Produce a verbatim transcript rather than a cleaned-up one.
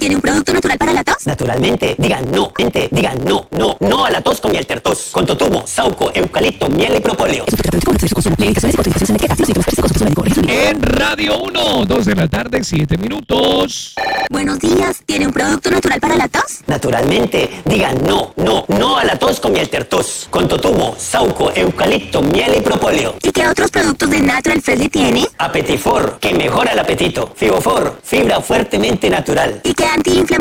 tiene un producto natural para la tos? Naturalmente, digan no, gente, digan no, no, no a la tos con miel tertos, con totumo, sauco, eucalipto, miel y propóleo. En Radio uno, dos de la tarde, siete minutos. Buenos días, ¿tiene un producto natural para la tos? Naturalmente, digan no, no, no a la tos con miel tertos, con totumo, sauco, eucalipto, miel y propóleo. ¿Y qué otros productos de Natural Freshly tiene? Apetifor, que mejora el apetito. Fibofor, fibra fuertemente natural. ¿Y qué antiinflamatorio